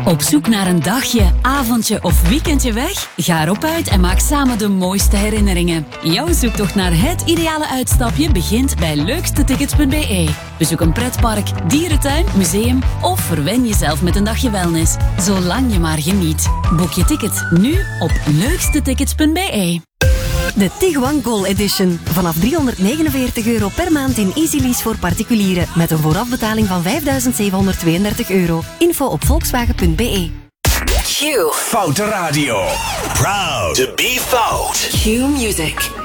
Op zoek naar een dagje, avondje of weekendje weg? Ga erop uit en maak samen de mooiste herinneringen. Jouw zoektocht naar het ideale uitstapje begint bij leukstetickets.be. Bezoek een pretpark, dierentuin, museum of verwen jezelf met een dagje wellness. Zolang je maar geniet. Boek je ticket nu op leukstetickets.be. De Tiguan Goal Edition. Vanaf €349 per maand in EasyLease voor particulieren. Met een voorafbetaling van €5.732. Info op volkswagen.be. Q. Foute Radio. Proud to be Fout. Q Music.